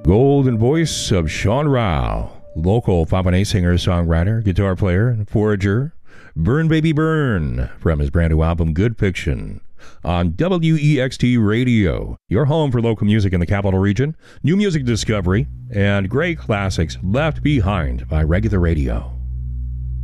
Golden voice of Sean Rao, local Fabonnet singer-songwriter, guitar player, and forager. Burn Baby Burn from his brand new album Good Fiction on WEXT Radio, your home for local music in the capital region, new music discovery, and great classics left behind by regular radio.